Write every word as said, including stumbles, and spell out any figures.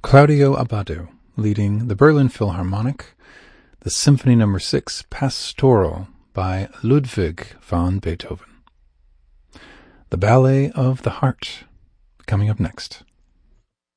Claudio Abbado leading the Berlin Philharmonic, the Symphony Number six Pastoral by Ludwig van Beethoven. The Ballet of the Heart coming up next.